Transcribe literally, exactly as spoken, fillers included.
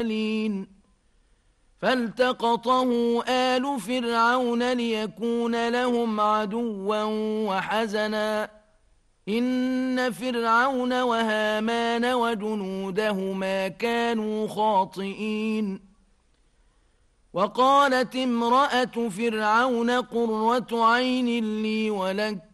المرسلين فالتقطه آل فرعون ليكون لهم عدوا وحزنا إن فرعون وهامان وجنودهما كانوا خاطئين وقالت امرأة فرعون قرة عين لي ولك